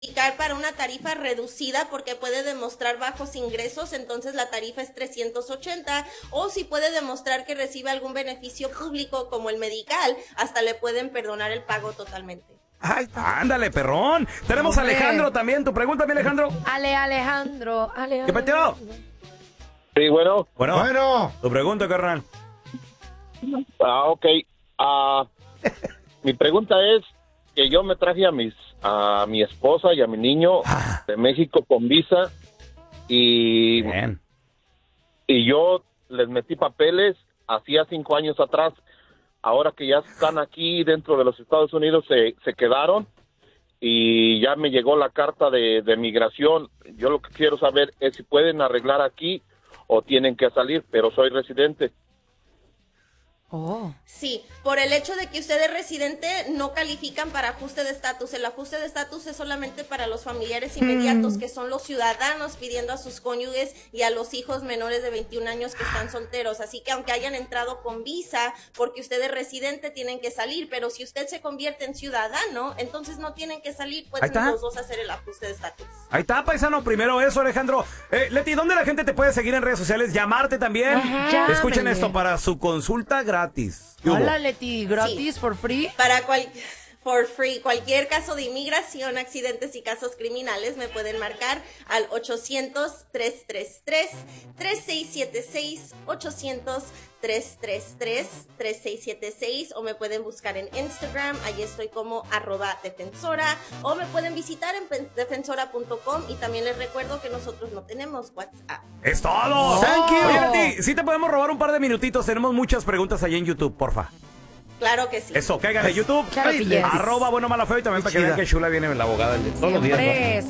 para una tarifa reducida porque puede demostrar bajos ingresos, entonces la tarifa es 380, o si puede demostrar que recibe algún beneficio público como el medical, hasta le pueden perdonar el pago totalmente. Ay, ándale, perrón. Tenemos a Alejandro también. Tu pregunta, mi Alejandro. Alejandro. ¿Qué peteo? Sí, bueno. Bueno. Tu pregunta, carnal. Ok. Mi pregunta es que yo me traje a mi esposa y a mi niño de México con visa y yo les metí papeles hacía 5 años atrás. Ahora que ya están aquí dentro de los Estados Unidos, se quedaron y ya me llegó la carta de migración. Yo lo que quiero saber es si pueden arreglar aquí o tienen que salir, pero soy residente. Sí, por el hecho de que usted es residente, no califican para ajuste de estatus. El ajuste de estatus es solamente para los familiares inmediatos, que son los ciudadanos pidiendo a sus cónyuges y a los hijos menores de 21 años que están solteros. Así que aunque hayan entrado con visa, porque usted es residente, tienen que salir. Pero si usted se convierte en ciudadano, entonces no tienen que salir, pueden los dos hacer el ajuste de estatus. Ahí está, paisano. Primero eso, Alejandro. Leti, ¿dónde la gente te puede seguir en redes sociales? Llamarte también. Escuchen esto para su consulta gratis. Hola, Leti, gratis, for free. For free. Cualquier caso de inmigración, accidentes y casos criminales me pueden marcar al 800-333-3676, 800-333-3676, o me pueden buscar en Instagram, allí estoy como @defensora, o me pueden visitar en defensora.com, y también les recuerdo que nosotros no tenemos WhatsApp. ¡Es todo! Thank you. Oye, Leti, sí te podemos robar un par de minutitos, tenemos muchas preguntas allí en YouTube, porfa. Claro que sí. Eso, caigan de YouTube. Claro que yes. @buenomalafeo, y también para que vean que chula viene la abogada todos los días, ¿no?